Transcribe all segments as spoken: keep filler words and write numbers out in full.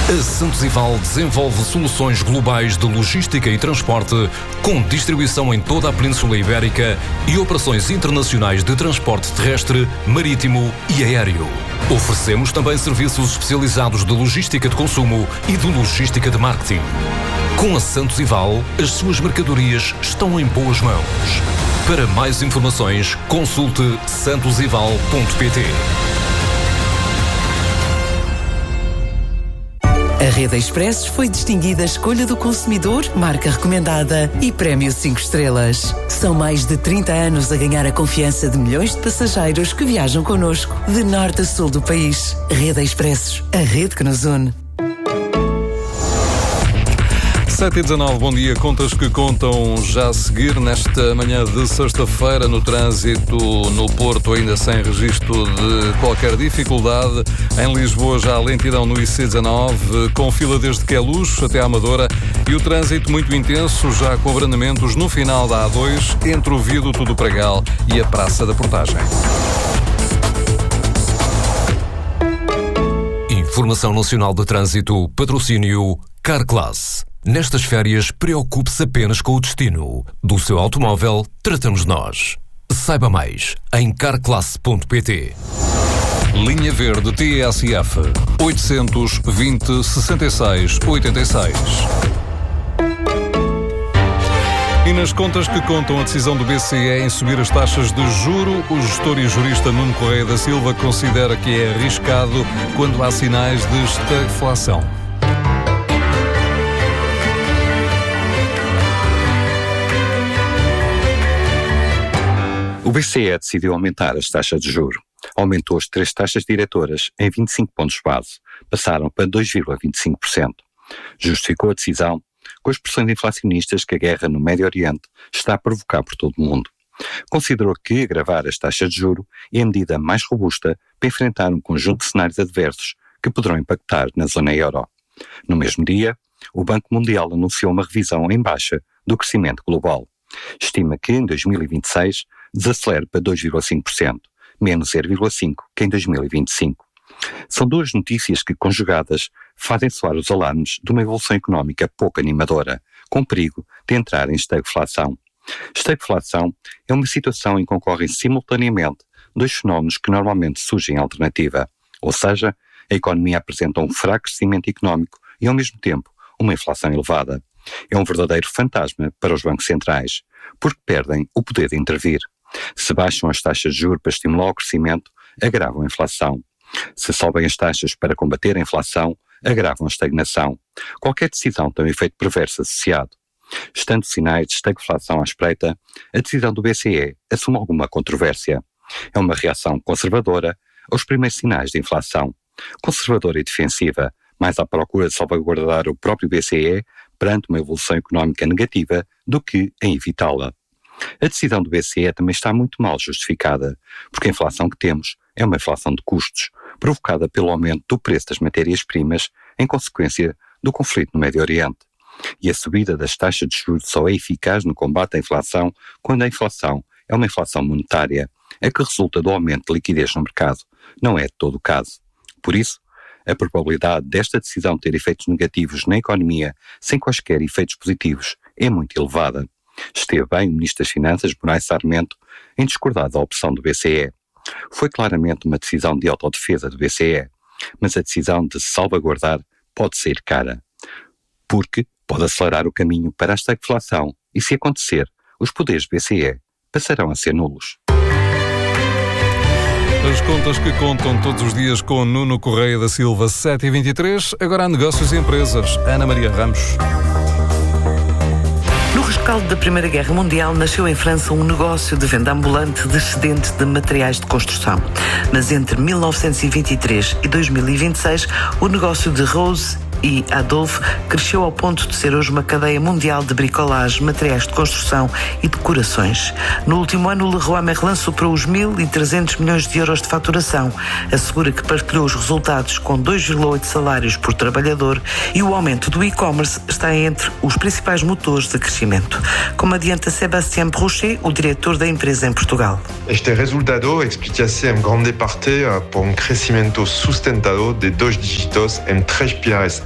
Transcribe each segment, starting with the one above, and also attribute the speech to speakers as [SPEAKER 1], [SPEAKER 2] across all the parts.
[SPEAKER 1] A Santos e Val desenvolve soluções globais de logística e transporte com distribuição em toda a Península Ibérica e operações internacionais de transporte terrestre, marítimo e aéreo. Oferecemos também serviços especializados de logística de consumo e de logística de marketing. Com a Santos e Val, as suas mercadorias estão em boas mãos. Para mais informações, consulte santos e val ponto pt.
[SPEAKER 2] A Rede Expressos foi distinguida Escolha do Consumidor, marca recomendada e prémio cinco estrelas. São mais de trinta anos a ganhar a confiança de milhões de passageiros que viajam connosco, de norte a sul do país. Rede Expressos, a rede que nos une.
[SPEAKER 3] sete e dezanove, bom dia. Contas que contam já a seguir nesta manhã de sexta-feira no trânsito no Porto, ainda sem registro de qualquer dificuldade. Em Lisboa já há lentidão no I C dezanove, com fila desde Queluz até a Amadora e o trânsito muito intenso, já com abrandamentos no final da A dois, entre o Viaduto do Pragal e a Praça da Portagem.
[SPEAKER 1] Informação Nacional de Trânsito, patrocínio Carclass. Nestas férias, preocupe-se apenas com o destino. Do seu automóvel, tratamos nós. Saiba mais em carclass ponto pt.
[SPEAKER 3] Linha Verde T S F oitocentos, vinte, sessenta e seis, oitenta e seis. E nas contas que contam a decisão do B C E em subir as taxas de juro, o gestor e jurista Nuno Correia da Silva considera que é arriscado quando há sinais de estagflação.
[SPEAKER 4] O B C E decidiu aumentar as taxas de juro. Aumentou as três taxas diretoras em vinte e cinco pontos base, passaram para dois vírgula vinte e cinco por cento. Justificou a decisão com as pressões inflacionistas que a guerra no Médio Oriente está a provocar por todo o mundo. Considerou que agravar as taxas de juro é a medida mais robusta para enfrentar um conjunto de cenários adversos que poderão impactar na zona euro. No mesmo dia, o Banco Mundial anunciou uma revisão em baixa do crescimento global. Estima que em dois mil e vinte e seis desacelere para dois vírgula cinco por cento, menos zero vírgula cinco por cento que em dois mil e vinte e cinco. São duas notícias que, conjugadas, fazem soar os alarmes de uma evolução económica pouco animadora, com perigo de entrar em estagflação. Estagflação é uma situação em que concorrem simultaneamente dois fenómenos que normalmente surgem em alternativa, ou seja, a economia apresenta um fraco crescimento económico e, ao mesmo tempo, uma inflação elevada. É um verdadeiro fantasma para os bancos centrais, porque perdem o poder de intervir. Se baixam as taxas de juros para estimular o crescimento, agravam a inflação. Se sobem as taxas para combater a inflação, agravam a estagnação. Qualquer decisão tem um efeito perverso associado. Estando sinais de estagflação à espreita, a decisão do B C E assume alguma controvérsia. É uma reação conservadora aos primeiros sinais de inflação. Conservadora e defensiva, mais à procura de salvaguardar o próprio B C E perante uma evolução económica negativa do que em evitá-la. A decisão do B C E também está muito mal justificada, porque a inflação que temos é uma inflação de custos, provocada pelo aumento do preço das matérias-primas em consequência do conflito no Médio Oriente. E a subida das taxas de juros só é eficaz no combate à inflação quando a inflação é uma inflação monetária, a que resulta do aumento de liquidez no mercado. Não é de todo o caso. Por isso, a probabilidade desta decisão ter efeitos negativos na economia sem quaisquer efeitos positivos é muito elevada. Esteve bem o Ministro das Finanças, Moraes Sarmento, em discordar da opção do B C E. Foi claramente uma decisão de autodefesa do B C E, mas a decisão de se salvaguardar pode ser cara, porque pode acelerar o caminho para a estagflação e, se acontecer, os poderes do B C E passarão a ser nulos.
[SPEAKER 3] As contas que contam todos os dias com Nuno Correia da Silva, sete e vinte e três. Agora há negócios e empresas. Ana Maria Ramos.
[SPEAKER 2] No rescaldo da Primeira Guerra Mundial, nasceu em França um negócio de venda ambulante de excedente de materiais de construção. Mas entre mil novecentos e vinte e três e dois mil e vinte e seis, o negócio de Rose e Adolphe cresceu ao ponto de ser hoje uma cadeia mundial de bricolagem, materiais de construção e decorações. No último ano, o Leroy Merlin superou os mil e trezentos milhões de euros de faturação. Assegura que partilhou os resultados com dois vírgula oito salários por trabalhador e o aumento do e-commerce está entre os principais motores de crescimento. Como adianta Sébastien Brochet, o diretor da empresa em Portugal.
[SPEAKER 5] Este resultado explica-se em grande parte por um crescimento sustentado de dois dígitos em três pilares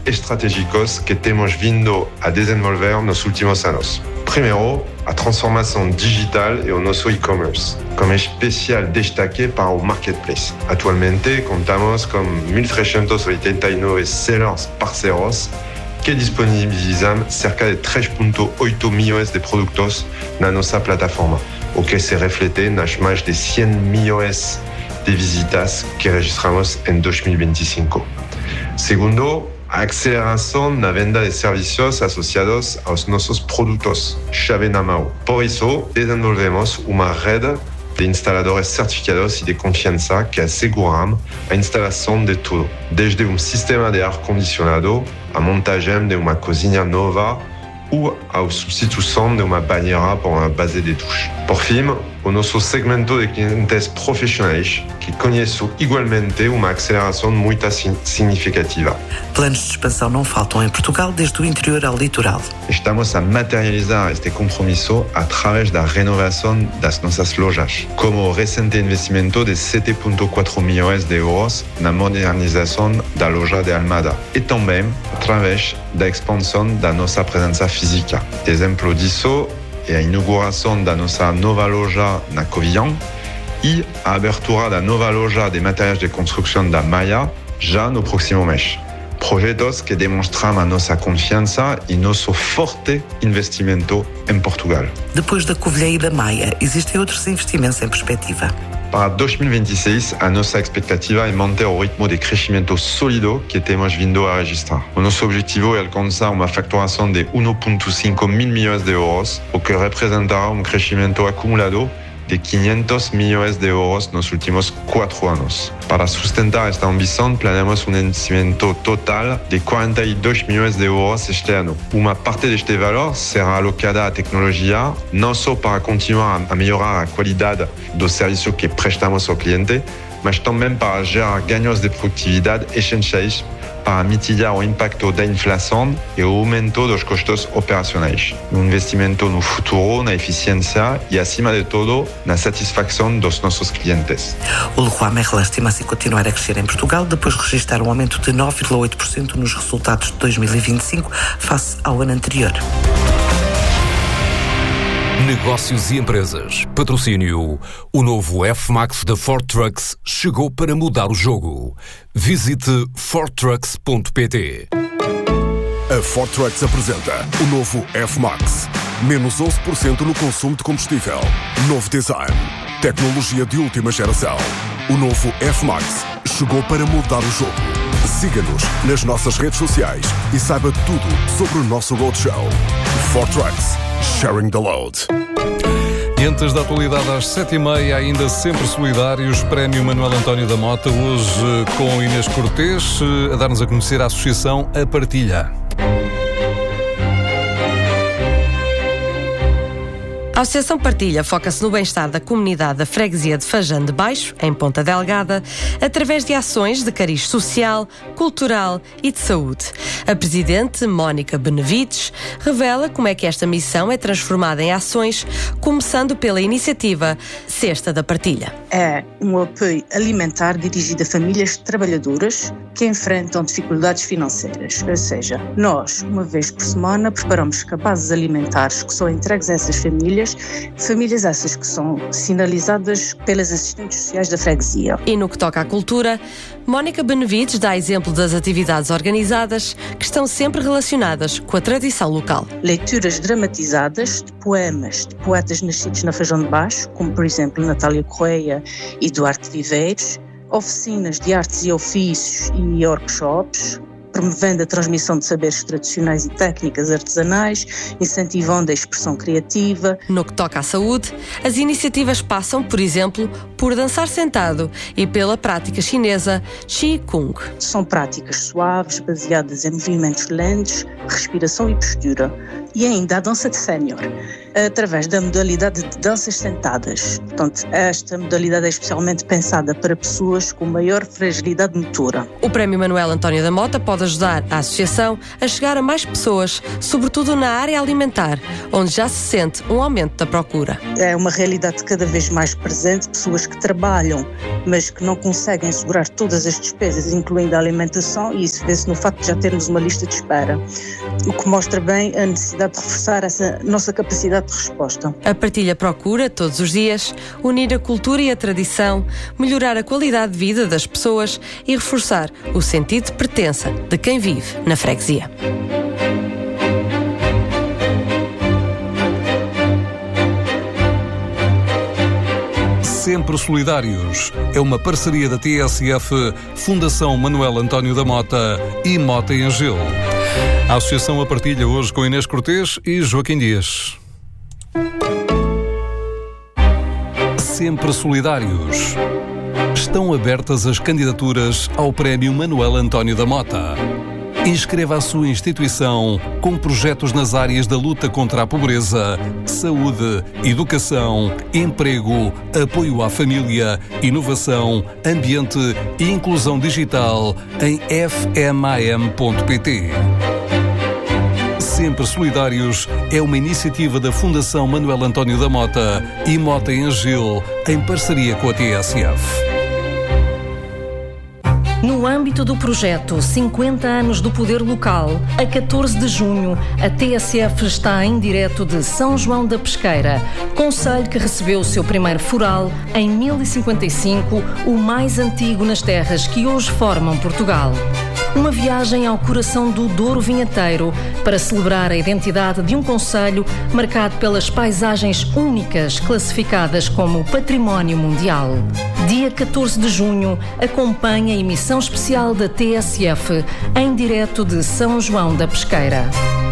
[SPEAKER 5] estratégicos que temos vindo a desenvolver nos últimos anos. Primeiro, a transformação digital e o nosso e-commerce, com especial destaque para o marketplace. Atualmente, contamos com mil trezentos oitenta e nove sellers parceiros que disponibilizam cerca de três vírgula oito milhões de produtos na nossa plataforma, o que se reflete nas mais de cem milhões de visitas que registramos em dois mil e vinte e cinco. Segundo, a aceleração na venda de serviços associados aos nossos produtos, chave na mão. Por isso, desenvolvemos uma rede de instaladores certificados e de confiança que asseguram a instalação de tudo, desde um sistema de ar-condicionado, a montagem de uma cozinha nova ou a substituição de uma banheira por uma base de duche. Por fim, o nosso segmento de clientes profissionais, que conheço igualmente uma aceleração muito significativa.
[SPEAKER 2] Planos de expansão não faltam em Portugal, desde o interior ao litoral.
[SPEAKER 5] Estamos a materializar este compromisso através da renovação das nossas lojas, como o recente investimento de sete vírgula quatro milhões de euros na modernização da loja de Almada e também através da expansão da nossa presença física. Exemplo disso é a inauguração da nossa nova loja na Covilhã e a abertura da nova loja de materiais de construção da Maia já no próximo mês. Projetos que demonstram a nossa confiança e nosso forte investimento em Portugal.
[SPEAKER 2] Depois da Covilhã e da Maia, existem outros investimentos em perspectiva?
[SPEAKER 5] Para dois mil e vinte e seis, a nossa expectativa é manter o ritmo de crescimento sólido que temos vindo a registrar. O nosso objetivo é alcançar uma faturação de um vírgula cinco mil milhões de euros, o que representará um crescimento acumulado de quinhentos milhões de euros nos últimos quatro anos. Para sustentar esta ambição, planeamos um investimento total de quarenta e dois milhões de euros este ano. Uma parte deste valor será alocada à tecnologia, não só para continuar a melhorar a qualidade do serviço que prestamos ao cliente, mas também para gerar ganhos de produtividade essenciais para mitigar o impacto da inflação e o aumento dos custos operacionais. Um investimento no futuro, na eficiência e, acima de tudo, na satisfação dos nossos clientes.
[SPEAKER 2] O Leroy Merlin estima-se continuar a crescer em Portugal, depois de registrar um aumento de nove vírgula oito por cento nos resultados de dois mil e vinte e cinco face ao ano anterior.
[SPEAKER 1] Negócios e empresas. Patrocínio. O novo F-Max da Ford Trucks chegou para mudar o jogo. Visite ford trucks ponto pt.
[SPEAKER 6] A Ford Trucks apresenta o novo F-Max. Menos onze por cento no consumo de combustível. Novo design. Tecnologia de última geração. O novo F-Max chegou para mudar o jogo. Siga-nos nas nossas redes sociais e saiba tudo sobre o nosso roadshow. Ford Trucks. Sharing the load.
[SPEAKER 3] E antes da atualidade às sete e meia, ainda sempre solidários, Prémio Manuel António da Mota, hoje com Inês Cortês, a dar-nos a conhecer a Associação A Partilha.
[SPEAKER 7] A Associação Partilha foca-se no bem-estar da comunidade da freguesia de Fajã de Baixo, em Ponta Delgada, através de ações de cariz social, cultural e de saúde. A presidente, Mónica Benevides, revela como é que esta missão é transformada em ações, começando pela iniciativa Cesta da Partilha.
[SPEAKER 8] É um apoio alimentar dirigido a famílias trabalhadoras que enfrentam dificuldades financeiras. Ou seja, nós, uma vez por semana, preparamos cabazes alimentares que são entregues a essas famílias, famílias essas que são sinalizadas pelas assistentes sociais da freguesia.
[SPEAKER 7] E no que toca à cultura, Mónica Benevides dá exemplo das atividades organizadas que estão sempre relacionadas com a tradição local.
[SPEAKER 8] Leituras dramatizadas de poemas de poetas nascidos na Fajã de Baixo, como por exemplo Natália Correia e Duarte Viveiros, oficinas de artes e ofícios e workshops, promovendo a transmissão de saberes tradicionais e técnicas artesanais, incentivando a expressão criativa.
[SPEAKER 7] No que toca à saúde, as iniciativas passam, por exemplo, por dançar sentado e pela prática chinesa Qi Kung.
[SPEAKER 8] São práticas suaves, baseadas em movimentos lentos, respiração e postura, e ainda a dança de sénior, através da modalidade de danças sentadas. Portanto, esta modalidade é especialmente pensada para pessoas com maior fragilidade motora.
[SPEAKER 7] O Prémio Manuel António da Mota pode ajudar a associação a chegar a mais pessoas, sobretudo na área alimentar, onde já se sente um aumento da procura.
[SPEAKER 8] É uma realidade cada vez mais presente, pessoas que trabalham, mas que não conseguem assegurar todas as despesas, incluindo a alimentação, e isso vê-se no facto de já termos uma lista de espera, o que mostra bem a necessidade de reforçar essa nossa capacidade de resposta.
[SPEAKER 7] A partilha procura, todos os dias, unir a cultura e a tradição, melhorar a qualidade de vida das pessoas e reforçar o sentido de pertença de quem vive na freguesia.
[SPEAKER 3] Sempre Solidários é uma parceria da T S F, Fundação Manuel António da Mota e Mota em Gil. A associação a partilha hoje com Inês Cortês e Joaquim Dias. Sempre Solidários. Estão abertas as candidaturas ao Prémio Manuel António da Mota. Inscreva a sua instituição com projetos nas áreas da luta contra a pobreza, saúde, educação, emprego, apoio à família, inovação, ambiente e inclusão digital em f m a m ponto p t. Sempre Solidários é uma iniciativa da Fundação Manuel António da Mota e Mota em Gil, em parceria com a T S F.
[SPEAKER 9] No âmbito do projeto cinquenta anos do Poder Local, a catorze de junho, a T S F está em direto de São João da Pesqueira, concelho que recebeu o seu primeiro foral em mil e cinquenta e cinco, o mais antigo nas terras que hoje formam Portugal. Uma viagem ao coração do Douro Vinheteiro para celebrar a identidade de um concelho marcado pelas paisagens únicas classificadas como Património Mundial. Dia catorze de junho, acompanha a emissão especial da T S F em direto de São João da Pesqueira.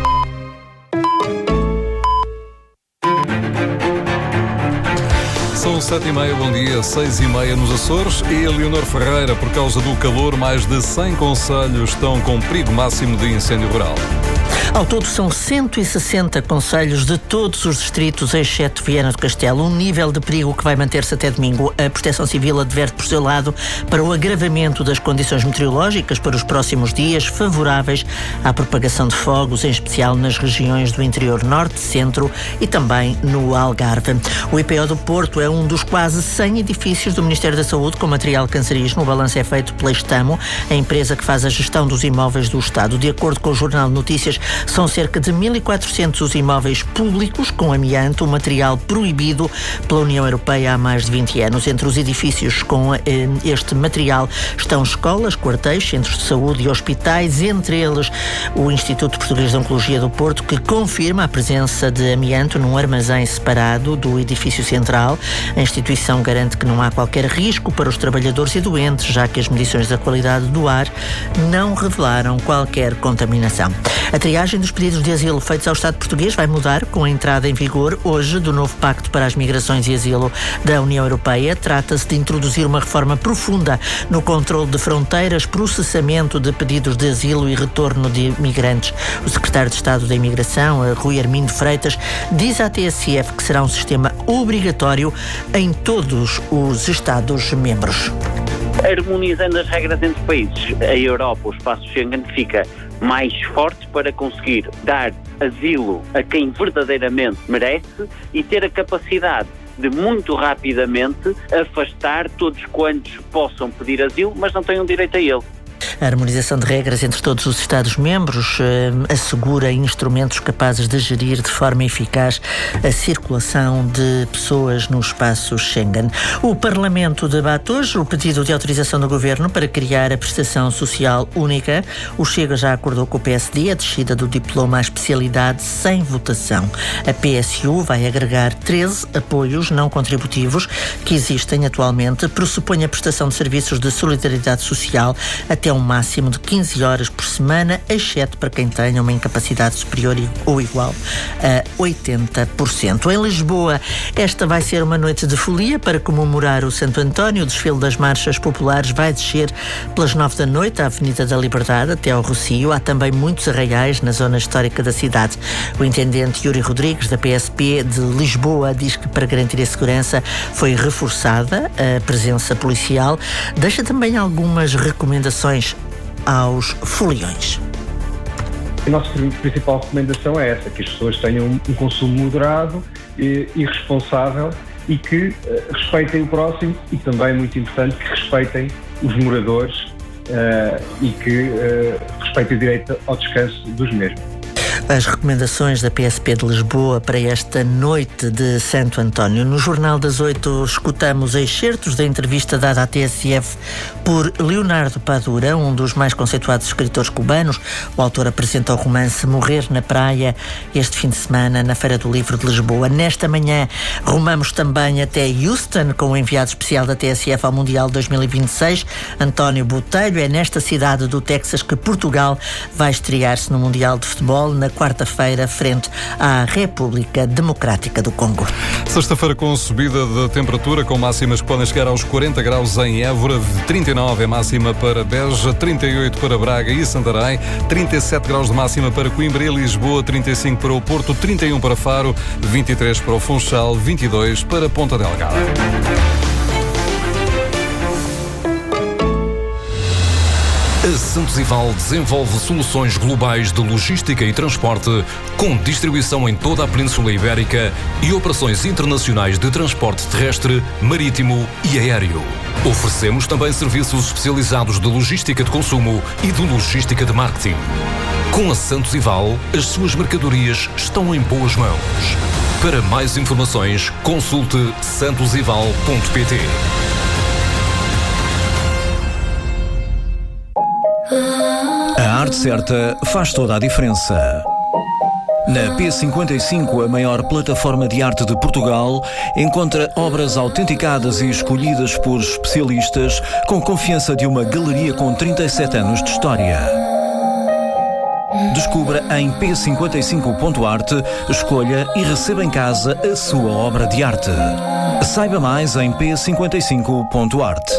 [SPEAKER 3] São sete e meia, bom dia, seis e meia nos Açores e a Leonor Ferreira, por causa do calor, mais de cem concelhos estão com perigo máximo de incêndio rural.
[SPEAKER 10] Ao todo são cento e sessenta concelhos de todos os distritos, exceto Viana do Castelo, um nível de perigo que vai manter-se até domingo. A Proteção Civil adverte por seu lado para o agravamento das condições meteorológicas para os próximos dias, favoráveis à propagação de fogos, em especial nas regiões do interior norte, centro e também no Algarve. O I P O do Porto é um dos quase cem edifícios do Ministério da Saúde com material cancerígeno. O balanço é feito pela Estamo, a empresa que faz a gestão dos imóveis do Estado. De acordo com o Jornal de Notícias, são cerca de mil e quatrocentos os imóveis públicos com amianto, um material proibido pela União Europeia há mais de vinte anos. Entre os edifícios com eh, este material estão escolas, quartéis, centros de saúde e hospitais, entre eles o Instituto Português de Oncologia do Porto, que confirma a presença de amianto num armazém separado do edifício central. A instituição garante que não há qualquer risco para os trabalhadores e doentes, já que as medições da qualidade do ar não revelaram qualquer contaminação. A triagem dos pedidos de asilo feitos ao Estado português vai mudar com a entrada em vigor hoje do novo Pacto para as Migrações e Asilo da União Europeia. Trata-se de introduzir uma reforma profunda no controle de fronteiras, processamento de pedidos de asilo e retorno de migrantes. O secretário de Estado da Imigração, Rui Armindo Freitas, diz à T S F que será um sistema obrigatório em todos os Estados-membros.
[SPEAKER 11] Harmonizando as regras entre os países, a Europa, o espaço Schengen, fica mais forte para conseguir dar asilo a quem verdadeiramente merece e ter a capacidade de muito rapidamente afastar todos quantos possam pedir asilo, mas não tenham direito a ele.
[SPEAKER 10] A harmonização de regras entre todos os Estados-membros eh, assegura instrumentos capazes de gerir de forma eficaz a circulação de pessoas no espaço Schengen. O Parlamento debate hoje o pedido de autorização do Governo para criar a prestação social única. O Chega já acordou com o P S D a descida do diploma à especialidade sem votação. A P S U vai agregar treze apoios não contributivos que existem atualmente. Pressupõe a prestação de serviços de solidariedade social até um máximo de quinze horas por semana, exceto para quem tenha uma incapacidade superior ou igual a oitenta por cento. Em Lisboa, esta vai ser uma noite de folia para comemorar o Santo António. O desfile das marchas populares vai descer pelas nove da noite à Avenida da Liberdade até ao Rocio. Há também muitos arraiais na zona histórica da cidade. O intendente Yuri Rodrigues, da P S P de Lisboa, diz que para garantir a segurança foi reforçada a presença policial. Deixa também algumas recomendações aos foliões.
[SPEAKER 12] A nossa principal recomendação é essa, que as pessoas tenham um consumo moderado e, e responsável e que uh, respeitem o próximo e também, muito importante, que respeitem os moradores uh, e que uh, respeitem o direito ao descanso dos mesmos.
[SPEAKER 10] As recomendações da P S P de Lisboa para esta noite de Santo António. No Jornal das Oito escutamos excertos da entrevista dada à T S F por Leonardo Padura, um dos mais conceituados escritores cubanos. O autor apresenta o romance Morrer na Praia este fim de semana na Feira do Livro de Lisboa. Nesta manhã rumamos também até Houston com o enviado especial da T S F ao Mundial dois mil e vinte e seis, António Botelho. É nesta cidade do Texas que Portugal vai estrear-se no Mundial de Futebol na quarta-feira, frente à República Democrática do Congo.
[SPEAKER 3] Sexta-feira com subida de temperatura, com máximas que podem chegar aos quarenta graus em Évora, trinta e nove é máxima para Beja, trinta e oito para Braga e Santarém, trinta e sete graus de máxima para Coimbra e Lisboa, trinta e cinco para o Porto, trinta e um para Faro, vinte e três para o Funchal, vinte e dois para Ponta Delgada.
[SPEAKER 1] A Santos Ival desenvolve soluções globais de logística e transporte, com distribuição em toda a Península Ibérica e operações internacionais de transporte terrestre, marítimo e aéreo. Oferecemos também serviços especializados de logística de consumo e de logística de marketing. Com a Santos Ival, as suas mercadorias estão em boas mãos. Para mais informações, consulte santos ival ponto pt.
[SPEAKER 13] A arte certa faz toda a diferença. Na P cinquenta e cinco, a maior plataforma de arte de Portugal, encontra obras autenticadas e escolhidas por especialistas com confiança de uma galeria com trinta e sete anos de história. Descubra em p cinquenta e cinco ponto arte, escolha e receba em casa a sua obra de arte. Saiba mais em p cinquenta e cinco ponto arte.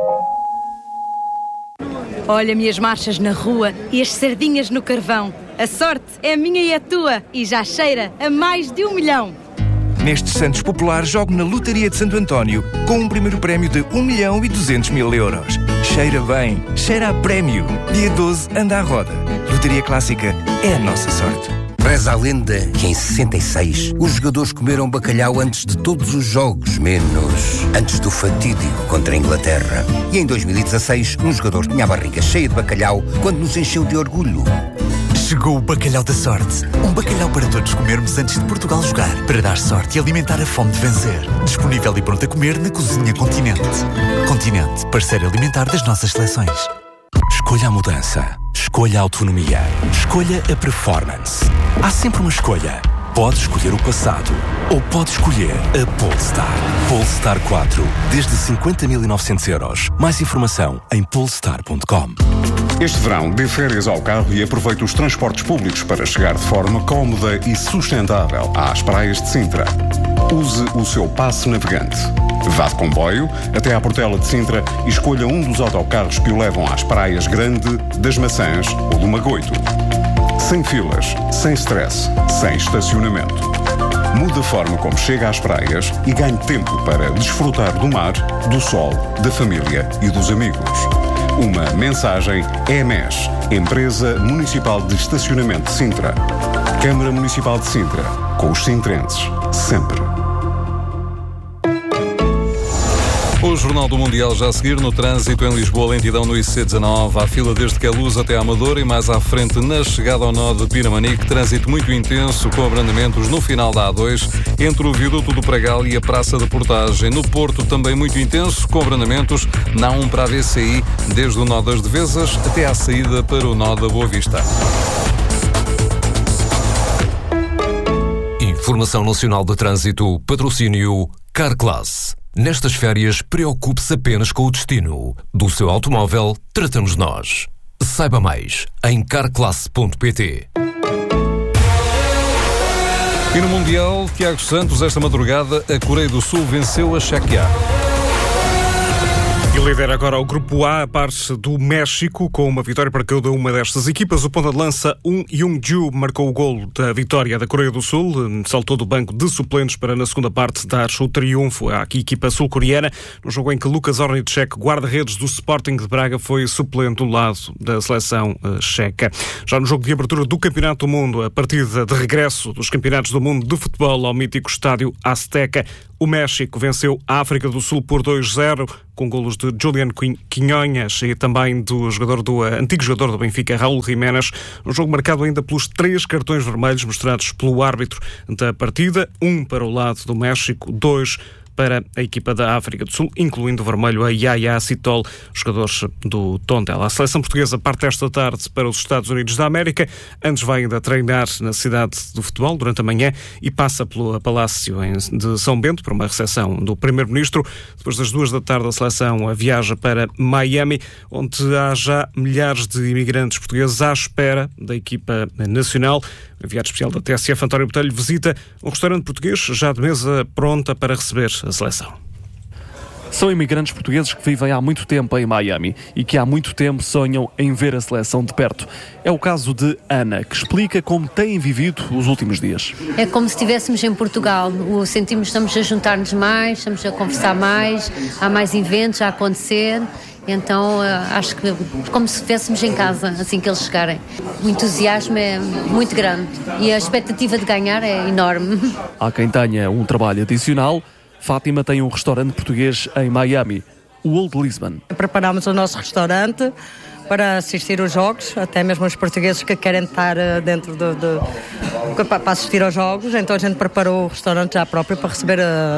[SPEAKER 14] Olha-me as marchas na rua e as sardinhas no carvão. A sorte é minha e a tua e já cheira a mais de um milhão.
[SPEAKER 15] Neste Santos Popular, jogo na Lotaria de Santo António com um primeiro prémio de um milhão e duzentos mil euros. Cheira bem, cheira a prémio. Dia doze, anda à roda. Lotaria Clássica é a nossa sorte.
[SPEAKER 16] Reza a lenda que em sessenta e seis os jogadores comeram bacalhau antes de todos os jogos, menos antes do fatídico contra a Inglaterra. E em dois mil e dezasseis, um jogador tinha a barriga cheia de bacalhau quando nos encheu de orgulho.
[SPEAKER 17] Chegou o Bacalhau da Sorte. Um bacalhau para todos comermos antes de Portugal jogar, para dar sorte e alimentar a fome de vencer. Disponível e pronto a comer na Cozinha Continente. Continente, parceiro alimentar das nossas seleções.
[SPEAKER 18] Escolha a mudança. Escolha a autonomia. Escolha a performance. Há sempre uma escolha. Pode escolher o passado ou pode escolher a Polestar. Polestar quatro, desde cinquenta mil e novecentos euros. Mais informação em polestar ponto com.
[SPEAKER 19] Este verão, dê férias ao carro e aproveite os transportes públicos para chegar de forma cómoda e sustentável às praias de Sintra. Use o seu passe navegante. Vá de comboio até à Portela de Sintra e escolha um dos autocarros que o levam às praias Grande, das Maçãs ou do Magoito. Sem filas, sem stress, sem estacionamento. Mude a forma como chega às praias e ganhe tempo para desfrutar do mar, do sol, da família e dos amigos. Uma mensagem E M E S, Empresa Municipal de Estacionamento de Sintra. Câmara Municipal de Sintra, com os sintrenses, sempre.
[SPEAKER 3] O Jornal do Mundial já a seguir. No trânsito em Lisboa, lentidão no I C dezanove, à fila desde Queluz até Amadora e mais à frente na chegada ao nó de Pinamanique, trânsito muito intenso com abrandamentos no final da A dois, entre o viaduto do Pragal e a Praça da Portagem. No Porto também muito intenso, com abrandamentos na A um para a V C I, desde o nó das Devesas até à saída para o nó da Boa Vista.
[SPEAKER 1] Informação Nacional de Trânsito, patrocínio Carclass. Nestas férias, preocupe-se apenas com o destino. Do seu automóvel, tratamos nós. Saiba mais em carclasse ponto pt.
[SPEAKER 3] E no Mundial, Tiago Santos, esta madrugada, a Coreia do Sul venceu a Chequia.
[SPEAKER 20] E lidera agora o Grupo A, a parte do México, com uma vitória para cada uma destas equipas. O ponta de lança Um Young-ju marcou o golo da vitória da Coreia do Sul, saltou do banco de suplentes para, na segunda parte, dar o triunfo à equipa sul-coreana, no jogo em que Lucas Ornicek, guarda-redes do Sporting de Braga, foi suplente do lado da seleção checa. Já no jogo de abertura do Campeonato do Mundo, a partida de regresso dos Campeonatos do Mundo de Futebol ao mítico estádio Azteca, o México venceu a África do Sul por dois a zero, com golos de Julián Quinonhas e também do, jogador do antigo jogador do Benfica, Raúl Jiménez. Um jogo marcado ainda pelos três cartões vermelhos mostrados pelo árbitro da partida. Um para o lado do México, dois para a equipa da África do Sul, incluindo o vermelho a Yaya Sitol, jogadores do Tondela. A seleção portuguesa parte esta tarde para os Estados Unidos da América. Antes vai ainda treinar na cidade do futebol durante a manhã e passa pelo Palácio de São Bento para uma recepção do Primeiro-Ministro. Depois das duas da tarde a seleção viaja para Miami, onde há já milhares de imigrantes portugueses à espera da equipa nacional. O enviado especial da T S F, António Botelho, visita um restaurante português já de mesa pronta para receber a seleção.
[SPEAKER 21] São imigrantes portugueses que vivem há muito tempo em Miami e que há muito tempo sonham em ver a seleção de perto. É o caso de Ana, que explica como têm vivido os últimos dias.
[SPEAKER 22] É como se estivéssemos em Portugal. O sentimos que estamos a juntar-nos mais, estamos a conversar mais, há mais eventos a acontecer. Então acho que como se estivéssemos em casa assim que eles chegarem. O entusiasmo é muito grande e a expectativa de ganhar é enorme.
[SPEAKER 21] Há quem tenha um trabalho adicional. Fátima tem um restaurante português em Miami, o Old Lisbon.
[SPEAKER 23] Preparámos o nosso restaurante para assistir aos jogos, até mesmo os portugueses que querem estar dentro do, do, para assistir aos jogos. Então a gente preparou o restaurante já próprio para receber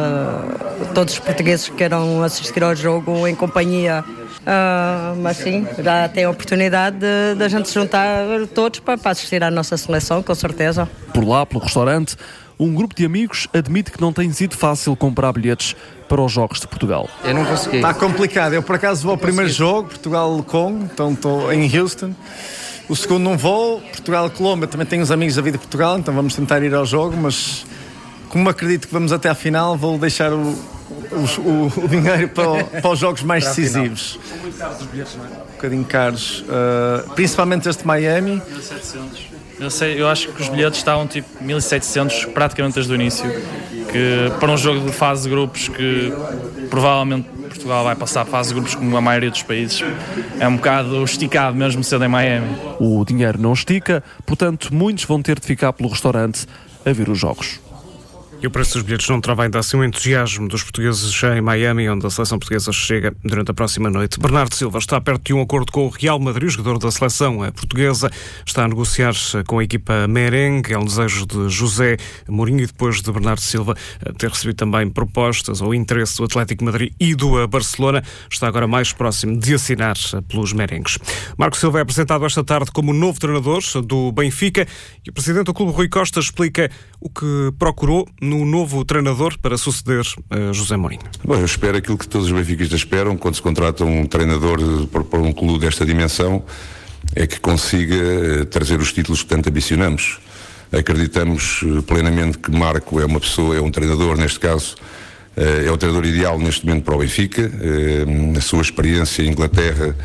[SPEAKER 23] uh, todos os portugueses que queiram assistir ao jogo em companhia. Uh, mas sim, já tem a oportunidade de, de a gente se juntar todos para, para assistir à nossa seleção, com certeza.
[SPEAKER 21] Por lá, pelo restaurante, um grupo de amigos admite que não tem sido fácil comprar bilhetes para os Jogos de Portugal.
[SPEAKER 24] Eu não consegui. Está complicado. Eu, por acaso, vou ao primeiro jogo, Portugal-Congo, então estou em Houston. O segundo não vou, Portugal-Colômbia. Também tenho uns amigos da vida de Portugal, então vamos tentar ir ao jogo, mas como acredito que vamos até à final, vou deixar o, o, o, o dinheiro para, o, para os jogos mais decisivos.
[SPEAKER 21] São muito caros os bilhetes, não é?
[SPEAKER 24] Um bocadinho caros. Uh, principalmente este Miami.
[SPEAKER 25] mil e setecentos. Eu, sei, eu acho que os bilhetes estavam tipo mil e setecentos praticamente desde o início, que para um jogo de fase de grupos que provavelmente Portugal vai passar a fase de grupos como a maioria dos países, é um bocado esticado mesmo sendo em Miami.
[SPEAKER 21] O dinheiro não estica, portanto muitos vão ter de ficar pelo restaurante a ver os jogos.
[SPEAKER 20] E o preço dos bilhetes não trava ainda assim o entusiasmo dos portugueses já em Miami, onde a seleção portuguesa chega durante a próxima noite. Bernardo Silva está perto de um acordo com o Real Madrid, o jogador da seleção portuguesa. Está a negociar com a equipa merengue. É um desejo de José Mourinho e depois de Bernardo Silva ter recebido também propostas ou interesse do Atlético Madrid e do Barcelona. Está agora mais próximo de assinar pelos merengues. Marco Silva é apresentado esta tarde como novo treinador do Benfica e o presidente do clube, Rui Costa, explica o que procurou no novo treinador para suceder a José Mourinho.
[SPEAKER 26] Bom, eu espero aquilo que todos os benfiquistas esperam quando se contrata um treinador para um clube desta dimensão, é que consiga trazer os títulos que tanto ambicionamos. Acreditamos plenamente que Marco é uma pessoa, é um treinador, neste caso, é o treinador ideal neste momento para o Benfica. A sua experiência em Inglaterra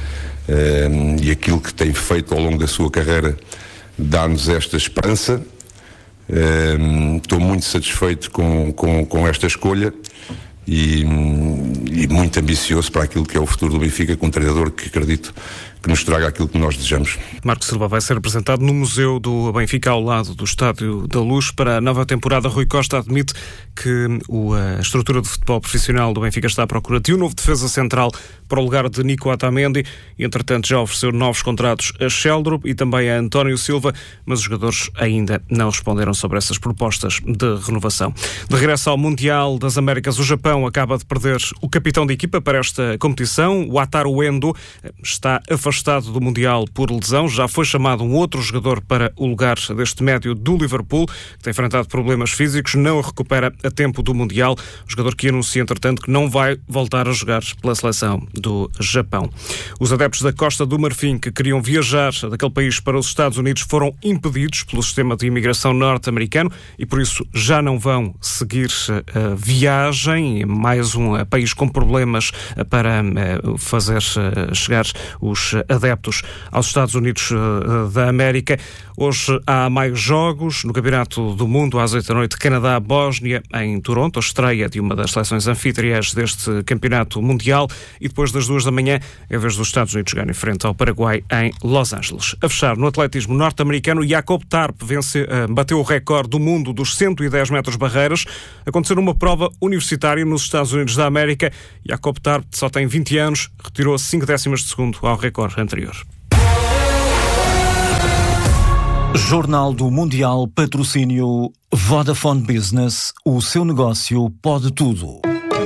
[SPEAKER 26] e aquilo que tem feito ao longo da sua carreira dá-nos esta esperança. Uh, estou muito satisfeito com, com, com esta escolha e, e muito ambicioso para aquilo que é o futuro do Benfica, com um treinador que acredito que nos traga aquilo que nós desejamos.
[SPEAKER 20] Marco Silva vai ser apresentado no Museu do Benfica, ao lado do Estádio da Luz, para a nova temporada. Rui Costa admite que o, a estrutura de futebol profissional do Benfica está à procura de um novo defesa central para o lugar de Nico Otamendi e, entretanto, já ofereceu novos contratos a Sheldrup e também a António Silva, mas os jogadores ainda não responderam sobre essas propostas de renovação. De regresso ao Mundial das Américas, o Japão acaba de perder o capitão de equipa para esta competição. O Wataru Endo está afastado afastado do Mundial por lesão. Já foi chamado um outro jogador para o lugar deste médio do Liverpool, que tem enfrentado problemas físicos, não recupera a tempo do Mundial. O jogador que anuncia, entretanto, que não vai voltar a jogar pela seleção do Japão. Os adeptos da Costa do Marfim que queriam viajar daquele país para os Estados Unidos foram impedidos pelo sistema de imigração norte-americano e, por isso, já não vão seguir a viagem. Mais um país com problemas para fazer chegar os adeptos aos Estados Unidos da América. Hoje há mais jogos no Campeonato do Mundo, às oito da noite, Canadá-Bósnia, em Toronto, a estreia de uma das seleções anfitriãs deste Campeonato Mundial, e depois das duas da manhã, é a vez dos Estados Unidos jogar em frente ao Paraguai, em Los Angeles. A fechar, no atletismo norte-americano, Jakob Tarp vence, bateu o recorde do mundo dos cento e dez metros barreiras. Aconteceu numa prova universitária nos Estados Unidos da América. Jakob Tarp só tem vinte anos, retirou cinco décimas de segundo ao recorde anterior.
[SPEAKER 13] Jornal do Mundial, patrocínio Vodafone Business. O seu negócio pode tudo.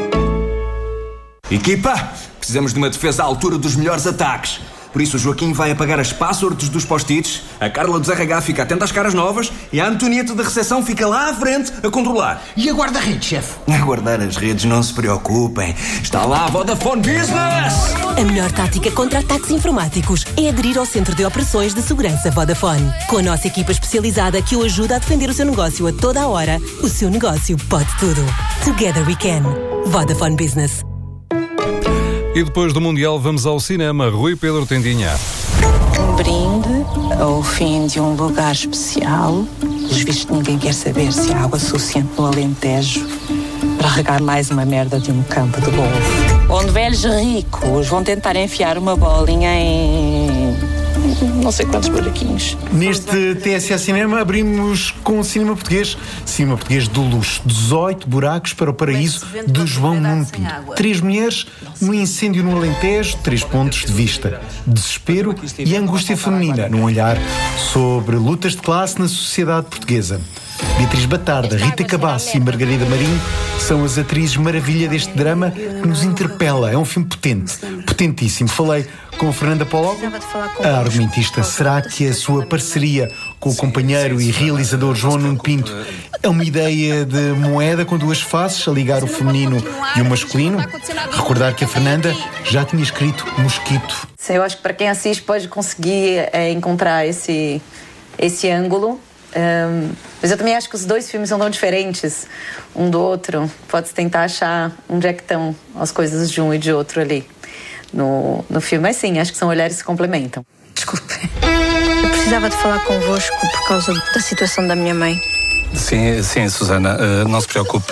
[SPEAKER 2] Equipa, precisamos de uma defesa à altura dos melhores ataques. Por isso o Joaquim vai apagar as passwords dos post-its, a Carla do Zé fica atenta às caras novas e a Antonieta da recepção fica lá à frente a controlar.
[SPEAKER 4] E a guarda-redes, chefe?
[SPEAKER 2] A guardar as redes, não se preocupem. Está lá a Vodafone Business!
[SPEAKER 5] A melhor tática contra ataques informáticos é aderir ao Centro de Operações de Segurança Vodafone. Com a nossa equipa especializada que o ajuda a defender o seu negócio a toda a hora, o seu negócio pode tudo. Together we can. Vodafone Business.
[SPEAKER 3] E depois do Mundial vamos ao cinema. Rui Pedro Tendinha.
[SPEAKER 6] Um brinde ao fim de um lugar especial. Pelos vistos, ninguém quer saber se há água suficiente no Alentejo para regar mais uma merda de um campo de golfe. Onde velhos ricos vão tentar enfiar uma bolinha em não sei quantos buraquinhos.
[SPEAKER 7] Neste T S A Cinema abrimos com o cinema português. Cinema português do luxo. dezoito buracos para o paraíso de João Nuno Pinto. Três mulheres no incêndio no Alentejo, três pontos de vista. Desespero e angústia feminina num olhar sobre lutas de classe na sociedade portuguesa. Beatriz Batarda, Rita Cabasso e Margarida Marinho são as atrizes maravilha deste drama que nos interpela. É um filme potente, potentíssimo. Falei com a Fernanda Poló, a argumentista. Será que a sua parceria com o companheiro e realizador João Nuno Pinto é uma ideia de moeda com duas faces, a ligar o feminino e o masculino? Recordar que a Fernanda já tinha escrito Mosquito.
[SPEAKER 6] Sim, eu acho que para quem assiste pode conseguir é, encontrar esse, esse ângulo. Um, mas eu também acho que os dois filmes são tão diferentes um do outro. Pode-se tentar achar onde é que estão as coisas de um e de outro ali no, no filme. Mas sim, acho que são olhares que se complementam.
[SPEAKER 8] Desculpe, eu precisava de falar convosco por causa da situação da minha mãe.
[SPEAKER 27] Sim, sim, Susana, uh, não se preocupe.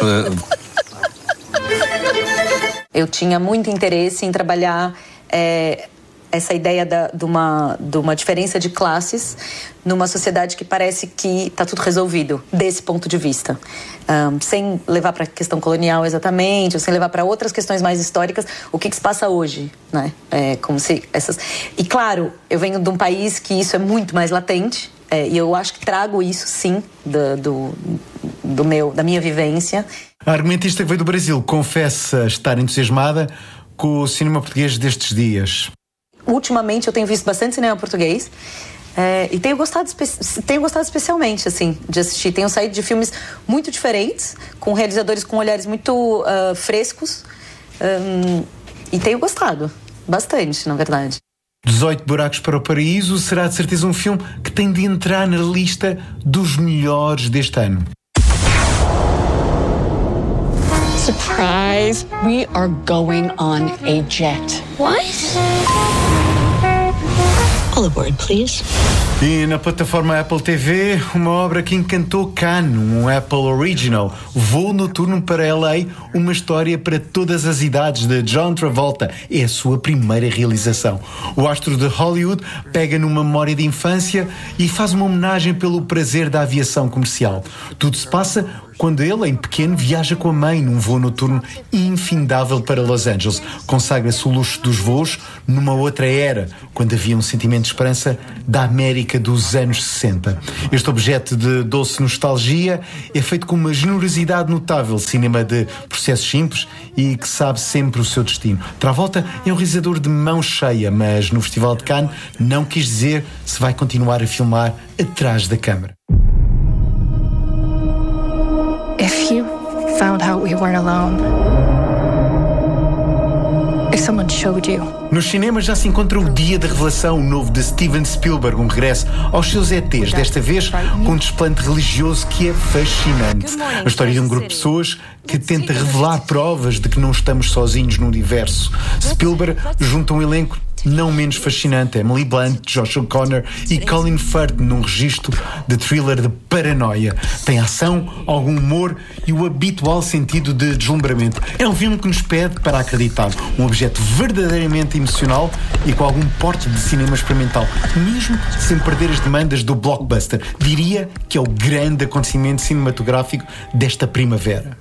[SPEAKER 6] Eu tinha muito interesse em trabalhar é, essa ideia da, de, uma, de uma diferença de classes numa sociedade que parece que está tudo resolvido desse ponto de vista. Um, sem levar para a questão colonial exatamente, ou sem levar para outras questões mais históricas, o que, que se passa hoje, né? É, como se essas... E claro, eu venho de um país que isso é muito mais latente, é, e eu acho que trago isso, sim, do, do, do meu, da minha vivência.
[SPEAKER 7] A argumentista que veio do Brasil confessa estar entusiasmada com o cinema português destes dias.
[SPEAKER 6] Ultimamente eu tenho visto bastante cinema português é, e tenho gostado, espe- tenho gostado especialmente assim, de assistir. Tenho saído de filmes muito diferentes, com realizadores com olhares muito uh, frescos, um, e tenho gostado bastante, na verdade.
[SPEAKER 7] dezoito buracos para o paraíso será de certeza um filme que tem de entrar na lista dos melhores deste ano.
[SPEAKER 28] Surprise! We are going on a jet.
[SPEAKER 8] What? All aboard, please.
[SPEAKER 7] E na plataforma Apple T V, uma obra que encantou Cannes, um Apple Original, Voo Noturno para L A, uma história para todas as idades, de John Travolta. É a sua primeira realização. O astro de Hollywood pega numa memória de infância e faz uma homenagem pelo prazer da aviação comercial. Tudo se passa quando ele, em pequeno, viaja com a mãe num voo noturno infindável para Los Angeles. Consagra-se o luxo dos voos numa outra era, quando havia um sentimento de esperança da América dos anos sessenta. Este objeto de doce nostalgia é feito com uma generosidade notável, cinema de processos simples e que sabe sempre o seu destino. Travolta é um realizador de mão cheia, mas no Festival de Cannes não quis dizer se vai continuar a filmar atrás da câmara.
[SPEAKER 8] If you found out we weren't alone, if someone showed you.
[SPEAKER 7] Nos cinemas já se encontra o Dia da Revelação, o novo de Steven Spielberg, um regresso aos seus E Tês, desta vez com um desplante religioso que é fascinante. A história de um grupo de pessoas que tenta revelar provas de que não estamos sozinhos no universo. Spielberg junta um elenco não menos fascinante: Emily Blunt, Josh O'Connor e Colin Firth, num registro de thriller de paranoia. Tem ação, algum humor e o habitual sentido de deslumbramento. É um filme que nos pede para acreditar, um objeto verdadeiramente emocional e com algum porte de cinema experimental, mesmo sem perder as demandas do blockbuster. Diria que é o grande acontecimento cinematográfico desta primavera.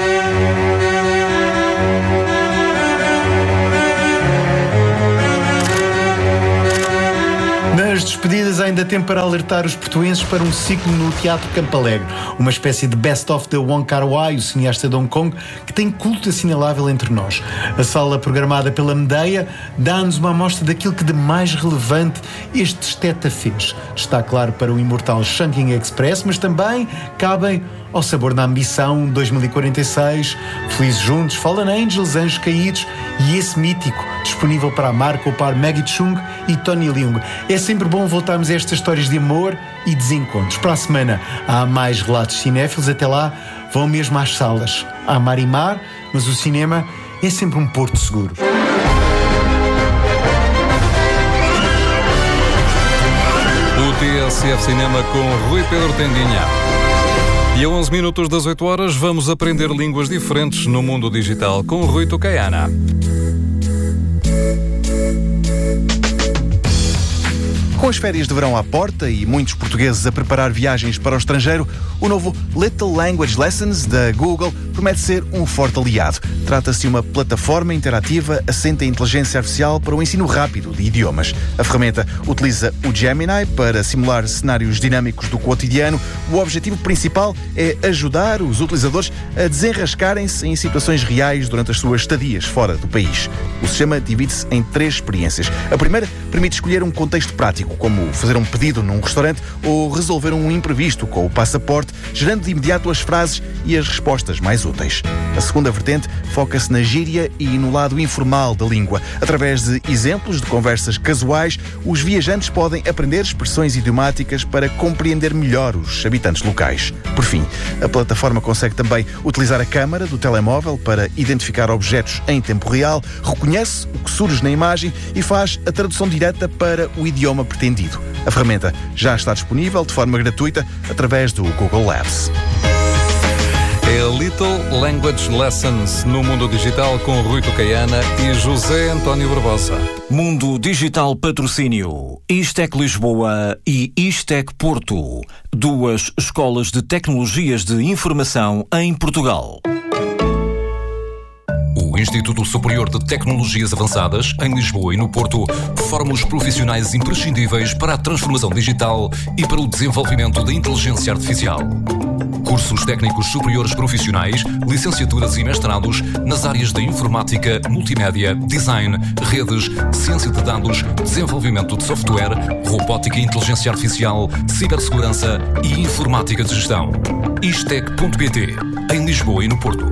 [SPEAKER 7] Nas despedidas ainda tem para alertar os portuenses para um ciclo no Teatro Campo Alegre, uma espécie de best-of de Wong Kar-wai, o cineasta de Hong Kong, que tem culto assinalável entre nós. A sala programada pela Medeia dá-nos uma amostra daquilo que de mais relevante este esteta fez. Está claro para o imortal Chungking Express, mas também cabem ao sabor da ambição, dois mil e quarenta e seis, Felizes Juntos, Fallen Angels, Anjos Caídos e esse mítico, disponível para amar com o par Maggie Chung e Tony Leung. É sempre bom voltarmos a estas histórias de amor e desencontros. Para a semana há mais relatos cinéfilos. Até lá, vão mesmo às salas. Há mar e mar, mas o cinema é sempre um porto seguro.
[SPEAKER 3] O T S F Cinema com Rui Pedro Tendinha. E a onze minutos das oito horas vamos aprender línguas diferentes no mundo digital com Rui Tocaiana.
[SPEAKER 4] Com as férias de verão à porta e muitos portugueses a preparar viagens para o estrangeiro, o novo Little Language Lessons da Google promete ser um forte aliado. Trata-se de uma plataforma interativa assente em inteligência artificial para o ensino rápido de idiomas. A ferramenta utiliza o Gemini para simular cenários dinâmicos do cotidiano. O objetivo principal é ajudar os utilizadores a desenrascarem-se em situações reais durante as suas estadias fora do país. O sistema divide-se em três experiências. A primeira permite escolher um contexto prático, como fazer um pedido num restaurante ou resolver um imprevisto com o passaporte, gerando de imediato as frases e as respostas mais úteis. A segunda vertente foca-se na gíria e no lado informal da língua. Através de exemplos de conversas casuais, os viajantes podem aprender expressões idiomáticas para compreender melhor os habitantes locais. Por fim, a plataforma consegue também utilizar a câmara do telemóvel para identificar objetos em tempo real, reconhece o que surge na imagem e faz a tradução direta para o idioma pretendido. A ferramenta já está disponível de forma gratuita através do Google Labs.
[SPEAKER 3] É Little Language Lessons no mundo digital com Rui Tocaiana e José António Barbosa.
[SPEAKER 13] Mundo Digital Patrocínio, Istec Lisboa e Istec Porto, duas escolas de tecnologias de informação em Portugal.
[SPEAKER 1] O Instituto Superior de Tecnologias Avançadas, em Lisboa e no Porto, forma os profissionais imprescindíveis para a transformação digital e para o desenvolvimento da inteligência artificial. Cursos técnicos superiores profissionais, licenciaturas e mestrados nas áreas da informática, multimédia, design, redes, ciência de dados, desenvolvimento de software, robótica e inteligência artificial, cibersegurança e informática de gestão. Istec ponto pt, em Lisboa e no Porto.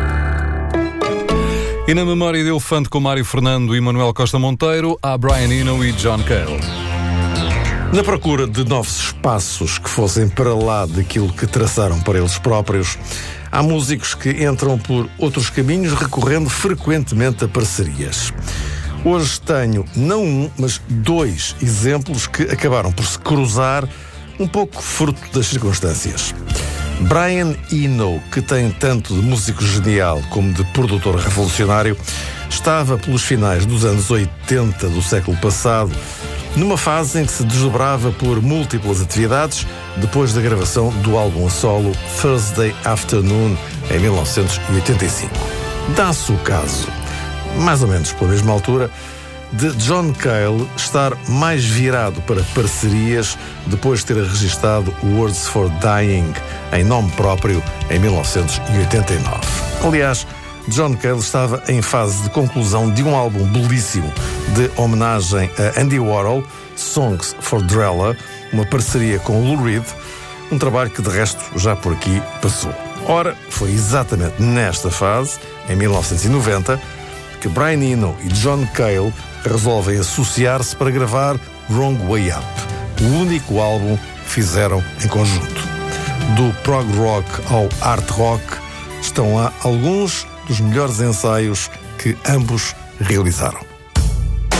[SPEAKER 3] E na memória de elefante com Mário Fernando e Manuel Costa Monteiro, há Brian Eno e John Cale.
[SPEAKER 9] Na procura de novos espaços que fossem para lá daquilo que traçaram para eles próprios, há músicos que entram por outros caminhos, recorrendo frequentemente a parcerias. Hoje tenho não um, mas dois exemplos que acabaram por se cruzar, um pouco fruto das circunstâncias. Brian Eno, que tem tanto de músico genial como de produtor revolucionário, estava pelos finais dos anos oitenta do século passado numa fase em que se desdobrava por múltiplas atividades depois da gravação do álbum a solo Thursday Afternoon, em mil novecentos e oitenta e cinco. Dá-se o caso, mais ou menos pela mesma altura, de John Cale estar mais virado para parcerias depois de ter registado Words for Dying em nome próprio em mil novecentos e oitenta e nove. Aliás, John Cale estava em fase de conclusão de um álbum belíssimo de homenagem a Andy Warhol, Songs for Drella, uma parceria com Lou Reed, um trabalho que de resto já por aqui passou. Ora, foi exatamente nesta fase, em mil novecentos e noventa, que Brian Eno e John Cale resolvem associar-se para gravar Wrong Way Up, o único álbum que fizeram em conjunto. Do prog rock ao art rock, estão lá alguns dos melhores ensaios que ambos realizaram.